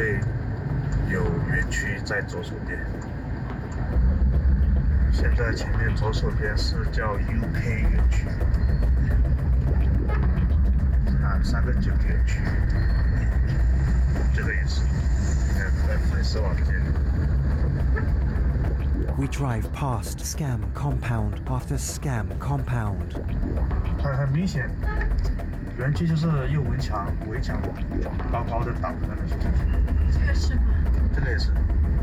会有园区在左手边。现在前面左手边是叫 UK 园区，啊，3个9园区，这个也是，在粉丝网店。 We drive past scam compound after scam compound. 很明显，园区就是用围墙高高的挡着那些进去。 这个是吗？ 这个也是。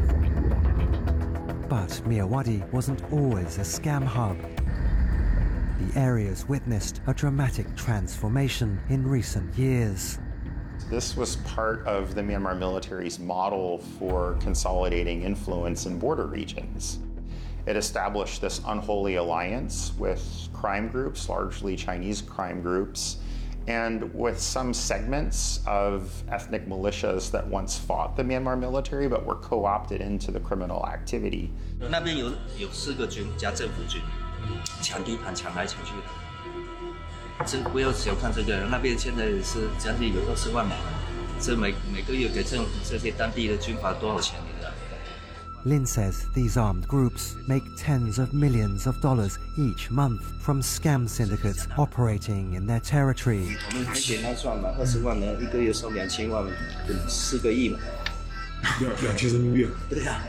But Myawaddy wasn't always a scam hub. The area's witnessed a dramatic transformation in recent years. This was part of the Myanmar military's model for consolidating influence in border regions. It established this unholy alliance with crime groups, largely Chinese crime groups, and with some segments of ethnic militias that once fought the Myanmar military but were co-opted into the criminal activity. 那边有4个军加政府军，抢地盘抢来抢去的。这不要小看这个，那边现在是将近有20万嘛，这每个月给政府这些当地的军阀多少钱？你知道？ Lin says these armed groups make tens of millions of dollars each month from scam syndicates operating in their territory. 我们很简单算嘛，20万人1个月收2000万，就4个亿嘛。 2000人民币。 对呀。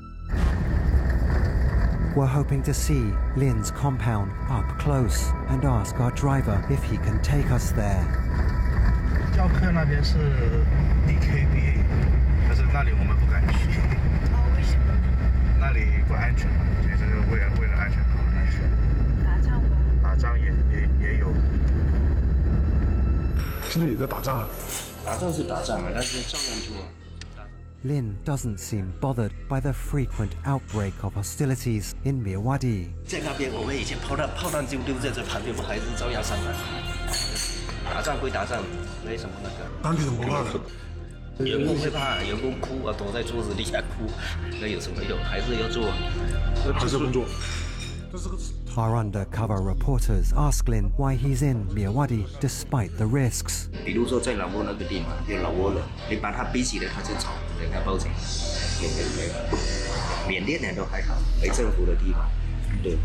We're hoping to see Lin's compound up close and ask our driver if he can take us there. 教课那边是 DKBA， 但是那里我们不敢去。 为什么？ 那里不安全，也是为了安全考虑去。 打仗吗？ 打仗也有。 现在也在打仗。 打仗是打仗啊，但是照样做。 Lin doesn't seem bothered by the frequent outbreak of hostilities in Myawaddy. 在那边，我们以前炮弹就丢在这旁边，我还是照样上来。打仗归打仗，没什么那个。 当地人不怕的。 员工会怕，员工哭啊，躲在桌子底下哭，那有什么用？还是要做。 还是工作。 Our undercover reporters ask Lin why he's in Myawaddy despite the risks. 比如说在老挝那个地方有老挝人，你把他逼起来，他就走，人家报警。缅甸人都还好，没政府的地方，对。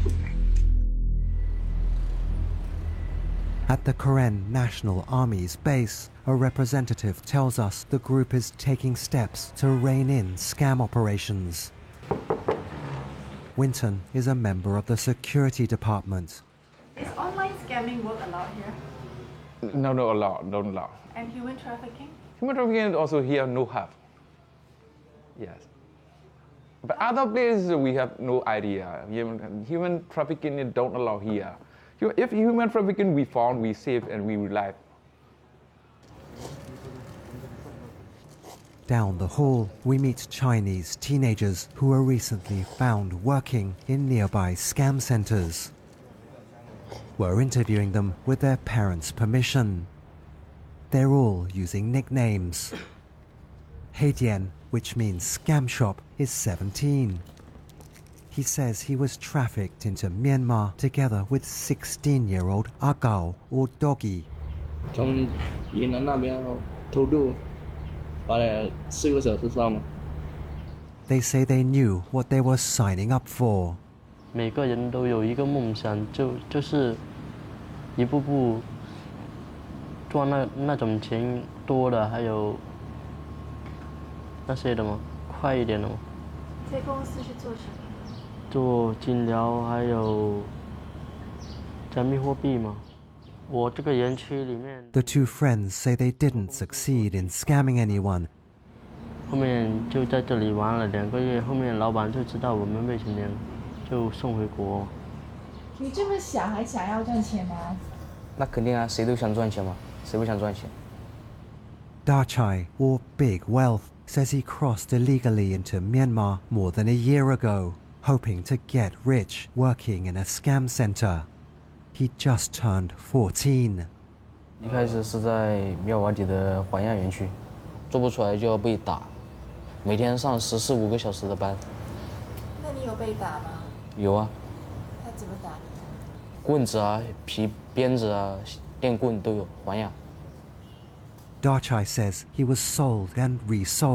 At the Karen National Army's base, a representative tells us the group is taking steps to rein in scam operations. Winton is a member of the security department. Is online scamming work allowed here? No, allowed, don't allow. And human trafficking? Human trafficking also here no have. Yes. But other places we have no idea. Human trafficking don't allow here. If human trafficking we found, we save and we relive. Down the hall, we meet Chinese teenagers who were recently found working in nearby scam centers. We're interviewing them with their parents' permission. They're all using nicknames. Heidian, which means scam shop, is 17. He says he was trafficked into Myanmar together with 16-year-old Agao or Doggy. 从云南那边偷渡，花了4个小时上嘛。 They say they knew what they were signing up for. 每个人都有一个梦想，就是一步步赚那种钱多的，还有那些的嘛，快一点的嘛。 在公司是做什么？ 做金疗，还有加密货币嘛。我这个园区里面。 The two friends say they didn't succeed in scamming anyone. 后面就在这里玩了2个月，后面老板就知道我们未成年，就送回国。 你这么小还想要赚钱吗？ 那肯定啊，谁都想赚钱嘛，谁不想赚钱？ Dachai, or Big Wealth, says he crossed illegally into Myanmar more than a year ago, hoping to get rich working in a scam center. He just turned 14. 一开始是在妙瓦底的环亚园区，做不出来就要被打，每天上14、15个小时的班。 那你有被打吗？ 有啊。 他怎么打你？ 棍子啊、皮鞭子啊、电棍都有，环亚。 Dachai says he was sold and resold